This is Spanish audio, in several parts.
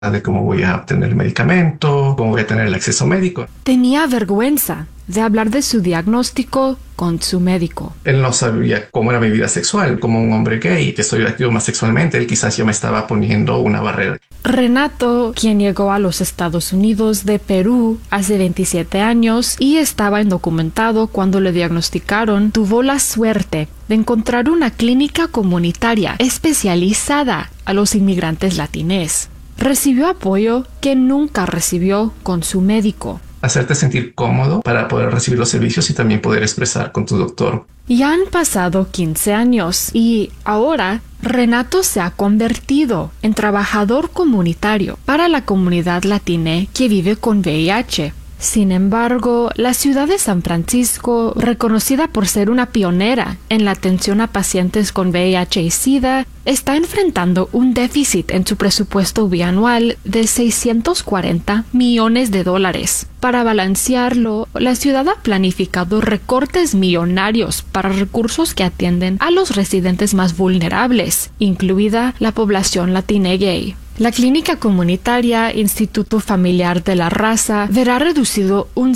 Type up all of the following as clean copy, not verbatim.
de cómo voy a obtener el medicamento, cómo voy a tener el acceso médico. Tenía vergüenza de hablar de su diagnóstico con su médico. Él no sabía cómo era mi vida sexual, como un hombre gay que estoy activo más sexualmente. Él quizás ya me estaba poniendo una barrera. Renato, quien llegó a los Estados Unidos de Perú hace 27 años y estaba indocumentado cuando le diagnosticaron, tuvo la suerte de encontrar una clínica comunitaria especializada a los inmigrantes latinés. Recibió apoyo que nunca recibió con su médico. Hacerte sentir cómodo para poder recibir los servicios y también poder expresar con tu doctor. Ya han pasado 15 años y ahora Renato se ha convertido en trabajador comunitario para la comunidad latina que vive con VIH. Sin embargo, la ciudad de San Francisco, reconocida por ser una pionera en la atención a pacientes con VIH y SIDA, está enfrentando un déficit en su presupuesto bianual de $640 millones. Para balancearlo, la ciudad ha planificado recortes millonarios para recursos que atienden a los residentes más vulnerables, incluida la población latina gay. La clínica comunitaria Instituto Familiar de la Raza verá reducido un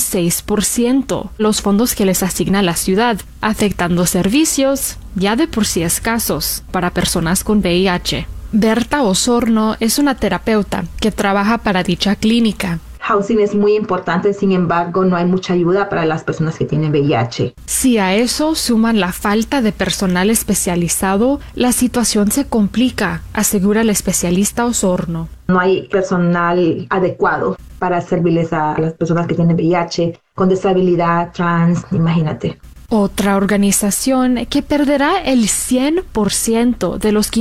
6% los fondos que les asigna la ciudad, afectando servicios ya de por sí escasos para personas con VIH. Berta Osorno es una terapeuta que trabaja para dicha clínica. Housing es muy importante, sin embargo, no hay mucha ayuda para las personas que tienen VIH. Si a eso suman la falta de personal especializado, la situación se complica, asegura el especialista Osorno. No hay personal adecuado para servirles a las personas que tienen VIH, con disabilidad, trans, imagínate. Otra organización que perderá el 100% de los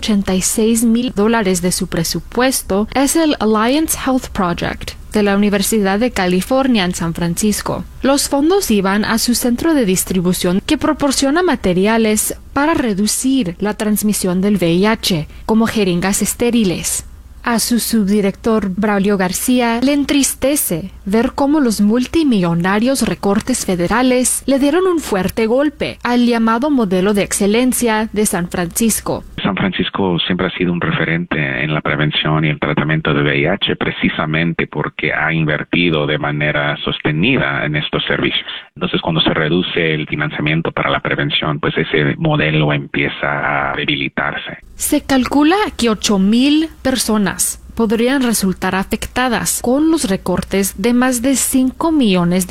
$586,000 de su presupuesto es el Alliance Health Project de la Universidad de California en San Francisco. Los fondos iban a su centro de distribución que proporciona materiales para reducir la transmisión del VIH, como jeringas estériles. A su subdirector Braulio García le entristece ver cómo los multimillonarios recortes federales le dieron un fuerte golpe al llamado modelo de excelencia de San Francisco. San Francisco siempre ha sido un referente en la prevención y el tratamiento de VIH precisamente porque ha invertido de manera sostenida en estos servicios. Entonces, cuando se reduce el financiamiento para la prevención, pues ese modelo empieza a debilitarse. Se calcula que 8,000 personas podrían resultar afectadas con los recortes de más de $5 millones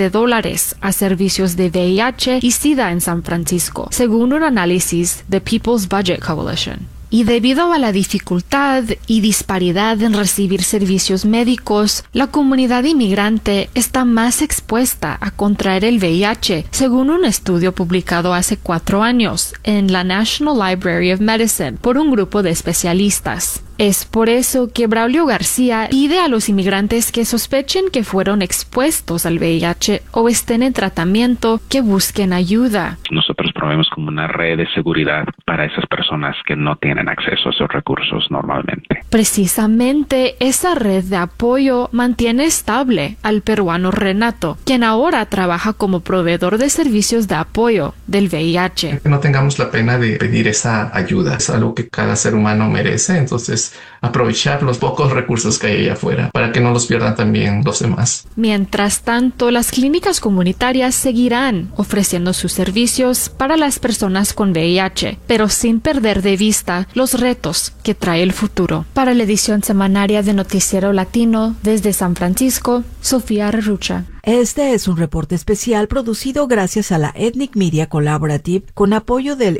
a servicios de VIH y SIDA en San Francisco, según un análisis de People's Budget Coalition. Y debido a la dificultad y disparidad en recibir servicios médicos, la comunidad inmigrante está más expuesta a contraer el VIH, según un estudio publicado hace 4 años en la National Library of Medicine por un grupo de especialistas. Es por eso que Braulio García pide a los inmigrantes que sospechen que fueron expuestos al VIH o estén en tratamiento que busquen ayuda. Nosotros proveemos como una red de seguridad para esas personas que no tienen acceso a esos recursos normalmente. Precisamente esa red de apoyo mantiene estable al peruano Renato, quien ahora trabaja como proveedor de servicios de apoyo del VIH. No tengamos la pena de pedir esa ayuda, es algo que cada ser humano merece, entonces aprovechar los pocos recursos que hay allá afuera para que no los pierdan también los demás. Mientras tanto, las clínicas comunitarias seguirán ofreciendo sus servicios para las personas con VIH, pero sin perder de vista los retos que trae el futuro. Para la edición semanaria de Noticiero Latino desde San Francisco, Sofía Rerucha. Este es un reporte especial producido gracias a la Ethnic Media Collaborative con apoyo del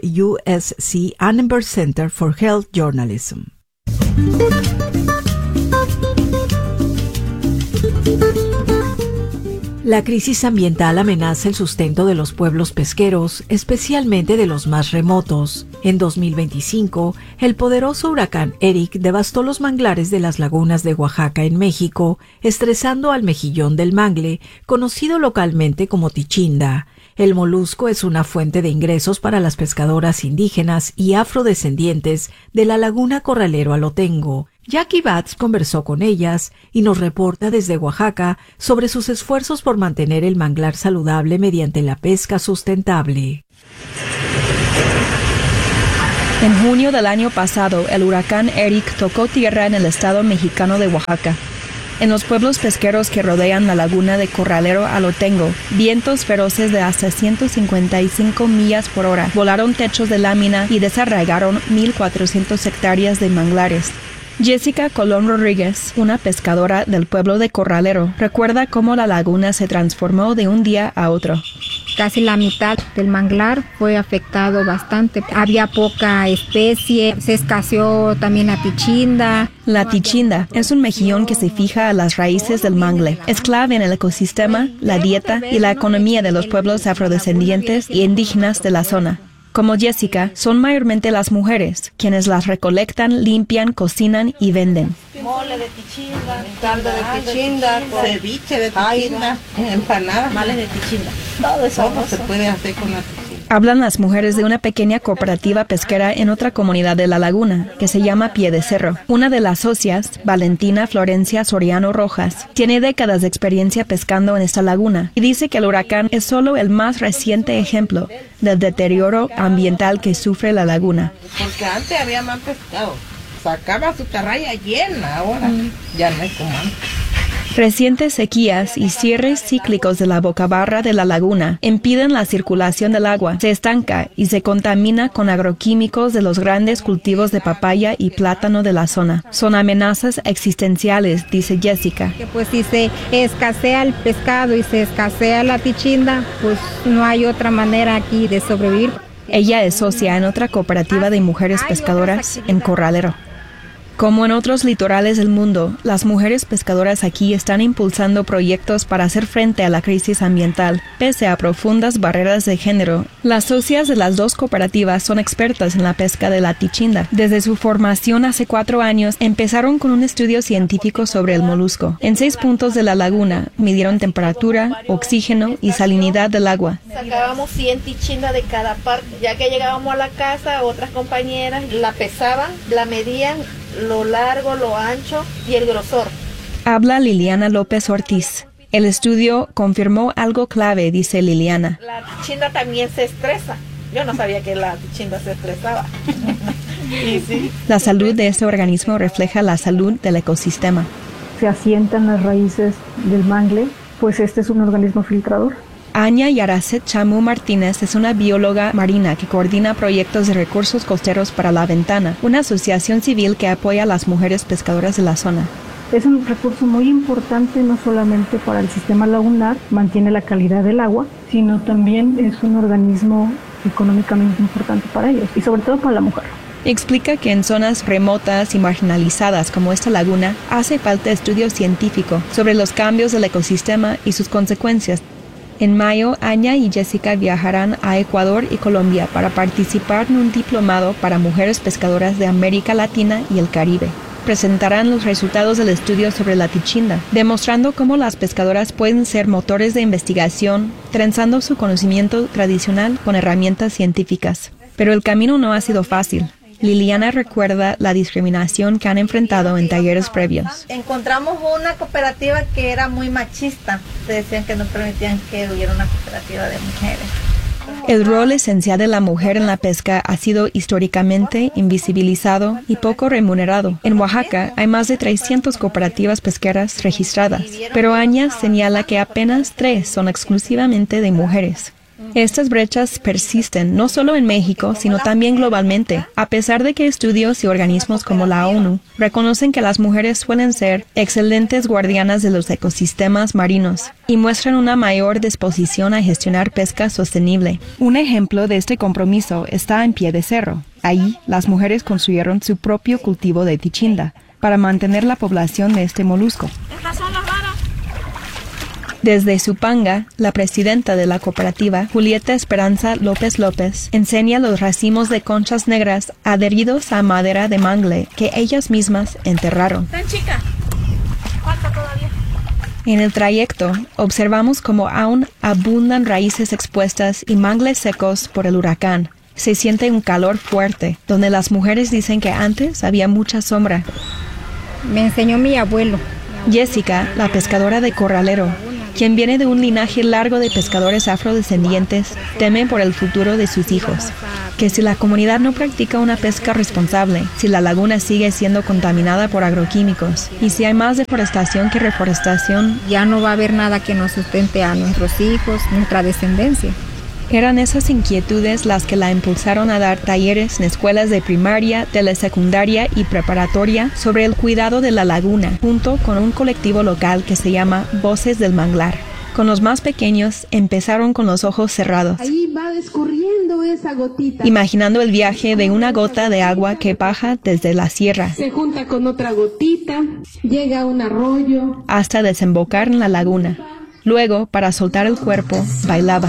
USC Annenberg Center for Health Journalism. La crisis ambiental amenaza el sustento de los pueblos pesqueros, especialmente de los más remotos. En 2025, el poderoso huracán Eric devastó los manglares de las lagunas de Oaxaca en México, estresando al mejillón del mangle, conocido localmente como tichinda. El molusco es una fuente de ingresos para las pescadoras indígenas y afrodescendientes de la laguna Corralero Alotengo. Jackie Batts conversó con ellas y nos reporta desde Oaxaca sobre sus esfuerzos por mantener el manglar saludable mediante la pesca sustentable. En junio del año pasado, el huracán Eric tocó tierra en el estado mexicano de Oaxaca. En los pueblos pesqueros que rodean la laguna de Corralero a Lotengo, vientos feroces de hasta 155 millas por hora volaron techos de lámina y desarraigaron 1,400 hectáreas de manglares. Jessica Colón Rodríguez, una pescadora del pueblo de Corralero, recuerda cómo la laguna se transformó de un día a otro. Casi la mitad del manglar fue afectado bastante. Había poca especie, se escaseó también la tichinda. La tichinda es un mejillón que se fija a las raíces del mangle. Es clave en el ecosistema, la dieta y la economía de los pueblos afrodescendientes y indígenas de la zona. Como Jessica, son mayormente las mujeres quienes las recolectan, limpian, cocinan y venden. Mole de tichinda, caldo de tichinda, ceviche de tichinda, empanadas, males de tichinda. Todo eso se puede hacer con la tichinda. Hablan las mujeres de una pequeña cooperativa pesquera en otra comunidad de la laguna, que se llama Pie de Cerro. Una de las socias, Valentina Florencia Soriano Rojas, tiene décadas de experiencia pescando en esta laguna y dice que el huracán es solo el más reciente ejemplo del deterioro ambiental que sufre la laguna. Porque antes había más pescado, sacaba su carraya llena, ahora ya no es como antes. Recientes sequías y cierres cíclicos de la bocabarra de la laguna impiden la circulación del agua, se estanca y se contamina con agroquímicos de los grandes cultivos de papaya y plátano de la zona. Son amenazas existenciales, dice Jessica. Pues si se escasea el pescado y se escasea la tichinda, pues no hay otra manera aquí de sobrevivir. Ella es socia en otra cooperativa de mujeres pescadoras en Corralero. Como en otros litorales del mundo, las mujeres pescadoras aquí están impulsando proyectos para hacer frente a la crisis ambiental, pese a profundas barreras de género. Las socias de las dos cooperativas son expertas en la pesca de la tichinda. Desde su formación hace 4 años, empezaron con un estudio científico sobre el molusco. En 6 puntos de la laguna, midieron temperatura, oxígeno y salinidad del agua. Sacábamos 100 tichindas de cada parte. Ya que llegábamos a la casa, otras compañeras la pesaban, la medían, lo largo, lo ancho y el grosor. Habla Liliana López Ortiz. El estudio confirmó algo clave, dice Liliana. La tichinda también se estresa. Yo no sabía que la tichinda se estresaba. Y sí. La salud de este organismo refleja la salud del ecosistema. Se asientan las raíces del mangle, pues este es un organismo filtrador. Anya Yaracet Chamu Martínez es una bióloga marina que coordina proyectos de recursos costeros para La Ventana, una asociación civil que apoya a las mujeres pescadoras de la zona. Es un recurso muy importante no solamente para el sistema lagunar, mantiene la calidad del agua, sino también es un organismo económicamente importante para ellos y sobre todo para la mujer. Explica que en zonas remotas y marginalizadas como esta laguna hace falta estudio científico sobre los cambios del ecosistema y sus consecuencias. En mayo, Anya y Jessica viajarán a Ecuador y Colombia para participar en un diplomado para mujeres pescadoras de América Latina y el Caribe. Presentarán los resultados del estudio sobre la tichinda, demostrando cómo las pescadoras pueden ser motores de investigación, trenzando su conocimiento tradicional con herramientas científicas. Pero el camino no ha sido fácil. Liliana recuerda la discriminación que han enfrentado en talleres previos. Encontramos una cooperativa que era muy machista. Decían que no permitían que hubiera una cooperativa de mujeres. El rol esencial de la mujer en la pesca ha sido históricamente invisibilizado y poco remunerado. En Oaxaca hay más de 300 cooperativas pesqueras registradas, pero Anya señala que apenas 3 son exclusivamente de mujeres. Estas brechas persisten no solo en México, sino también globalmente, a pesar de que estudios y organismos como la ONU reconocen que las mujeres suelen ser excelentes guardianas de los ecosistemas marinos y muestran una mayor disposición a gestionar pesca sostenible. Un ejemplo de este compromiso está en Pie de Cerro. Ahí, las mujeres construyeron su propio cultivo de tichinda para mantener la población de este molusco. Desde Zupanga, la presidenta de la cooperativa, Julieta Esperanza López López, enseña los racimos de conchas negras adheridos a madera de mangle que ellas mismas enterraron. ¡Tan chica! Falta todavía. En el trayecto, observamos cómo aún abundan raíces expuestas y mangles secos por el huracán. Se siente un calor fuerte, donde las mujeres dicen que antes había mucha sombra. Me enseñó mi abuelo. Jessica, la pescadora de Corralero, quien viene de un linaje largo de pescadores afrodescendientes, teme por el futuro de sus hijos. Que si la comunidad no practica una pesca responsable, si la laguna sigue siendo contaminada por agroquímicos y si hay más deforestación que reforestación, ya no va a haber nada que nos sustente a nuestros hijos, nuestra descendencia. Eran esas inquietudes las que la impulsaron a dar talleres en escuelas de primaria, telesecundaria y preparatoria sobre el cuidado de la laguna, junto con un colectivo local que se llama Voces del Manglar. Con los más pequeños empezaron con los ojos cerrados. Ahí va escurriendo esa gotita. Imaginando el viaje de una gota de agua que baja desde la sierra. Se junta con otra gotita, llega a un arroyo. Hasta desembocar en la laguna. Luego, para soltar el cuerpo, bailaban.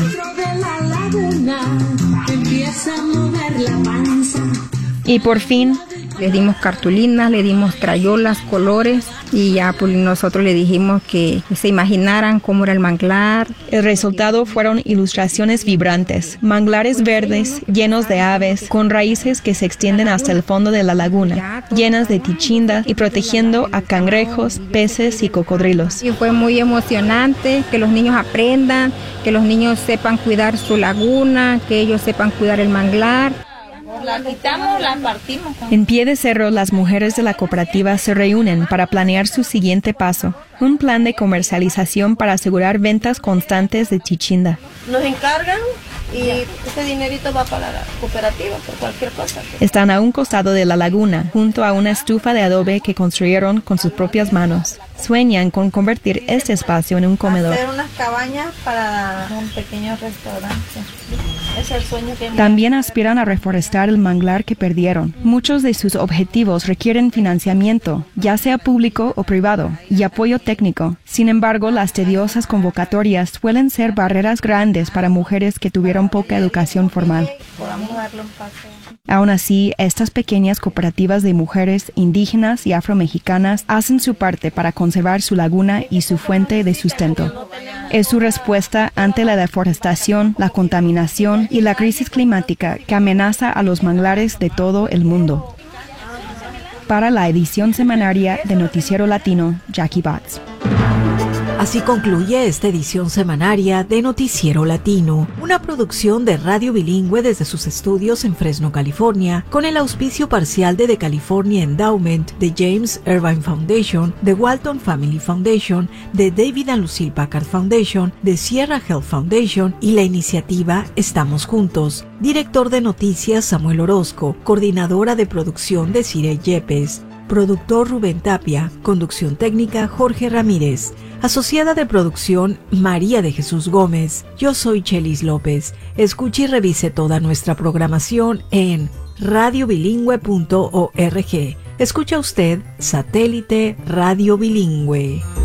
Y por fin, les dimos cartulinas, le dimos crayolas, colores y ya pues nosotros le dijimos que se imaginaran cómo era el manglar. El resultado fueron ilustraciones vibrantes, manglares verdes llenos de aves, con raíces que se extienden hasta el fondo de la laguna, llenas de tichindas y protegiendo a cangrejos, peces y cocodrilos. Y fue muy emocionante que los niños aprendan, que los niños sepan cuidar su laguna, que ellos sepan cuidar el manglar. La quitamos, la partimos. En Pie de Cerro, las mujeres de la cooperativa se reúnen para planear su siguiente paso, un plan de comercialización para asegurar ventas constantes de tichinda. Nos encargan y ese dinerito va para la cooperativa por cualquier cosa. Están a un costado de la laguna, junto a una estufa de adobe que construyeron con sus propias manos. Sueñan con convertir este espacio en un comedor. Hacer unas cabañas para un pequeño restaurante. Es el sueño que... También aspiran a reforestar el manglar que perdieron. Muchos de sus objetivos requieren financiamiento, ya sea público o privado, y apoyo técnico. Sin embargo, las tediosas convocatorias suelen ser barreras grandes para mujeres que tuvieron poca educación formal. Aún así, estas pequeñas cooperativas de mujeres indígenas y afromexicanas hacen su parte para conservar su laguna y su fuente de sustento. Es su respuesta ante la deforestación, la contaminación y la crisis climática que amenaza a los manglares de todo el mundo. Para la edición semanaria de Noticiero Latino, Jackie Batts. Así concluye esta edición semanaria de Noticiero Latino, una producción de Radio Bilingüe desde sus estudios en Fresno, California, con el auspicio parcial de The California Endowment, de James Irvine Foundation, de Walton Family Foundation, de David and Lucille Packard Foundation, de Sierra Health Foundation y la iniciativa Estamos Juntos. Director de Noticias Samuel Orozco, coordinadora de producción Desiree Yepes, productor Rubén Tapia, conducción técnica Jorge Ramírez, asociada de producción María de Jesús Gómez. Yo soy Chelis López. Escuche y revise toda nuestra programación en radiobilingüe.org. Escucha usted Satélite Radio Bilingüe.